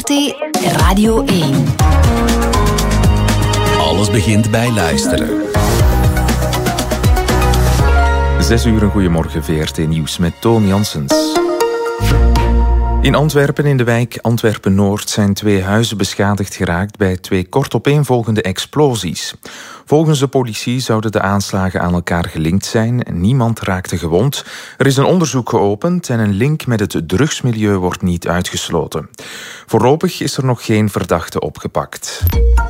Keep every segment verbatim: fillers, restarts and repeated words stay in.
V R T Radio één. Alles begint bij luisteren. Zes uur, een goeiemorgen, V R T Nieuws met Toon Janssens. In Antwerpen, in de wijk Antwerpen-Noord, zijn twee huizen beschadigd geraakt bij twee kortopeenvolgende explosies. Volgens de politie zouden de aanslagen aan elkaar gelinkt zijn. Niemand raakte gewond. Er is een onderzoek geopend en een link met het drugsmilieu wordt niet uitgesloten. Voorlopig is er nog geen verdachte opgepakt.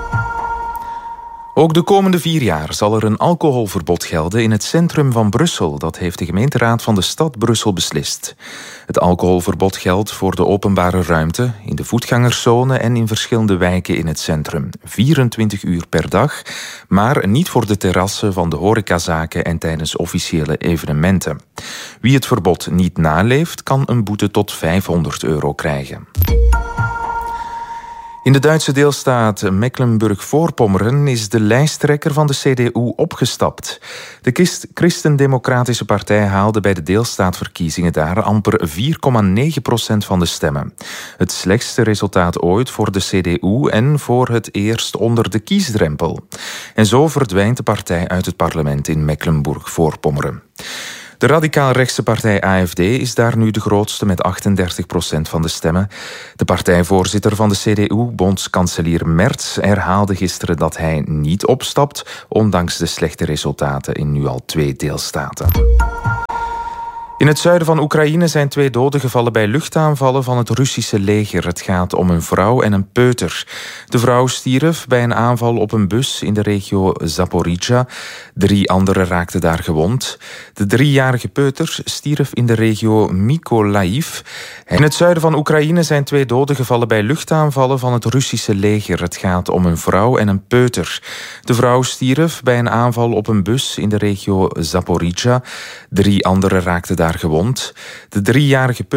Ook de komende vier jaar zal er een alcoholverbod gelden in het centrum van Brussel. Dat heeft de gemeenteraad van de stad Brussel beslist. Het alcoholverbod geldt voor de openbare ruimte, in de voetgangerszone en in verschillende wijken in het centrum. vierentwintig uur per dag, maar niet voor de terrassen van de horecazaken en tijdens officiële evenementen. Wie het verbod niet naleeft, kan een boete tot vijfhonderd euro krijgen. In de Duitse deelstaat Mecklenburg-Voorpommeren is de lijsttrekker van de C D U opgestapt. De Christendemocratische Partij haalde bij de deelstaatverkiezingen daar amper vier komma negen procent van de stemmen. Het slechtste resultaat ooit voor de C D U en voor het eerst onder de kiesdrempel. En zo verdwijnt de partij uit het parlement in Mecklenburg-Voorpommeren. De radicaal-rechtse partij A F D is daar nu de grootste met achtendertig procent van de stemmen. De partijvoorzitter van de C D U, bondskanselier Merz, herhaalde gisteren dat hij niet opstapt, ondanks de slechte resultaten in nu al twee deelstaten. In het zuiden van Oekraïne zijn twee doden gevallen bij luchtaanvallen van het Russische leger. Het gaat om een vrouw en een peuter. De vrouw stierf bij een aanval op een bus in de regio Zaporizhzhia. Drie anderen raakten daar gewond. De driejarige peuter stierf in de regio Mykolaiv. In het zuiden van Oekraïne zijn twee doden gevallen bij luchtaanvallen van het Russische leger. Het gaat om een vrouw en een peuter. De vrouw stierf bij een aanval op een bus in de regio Zaporizhzhia. Drie anderen raakten daar gewond. De driejarige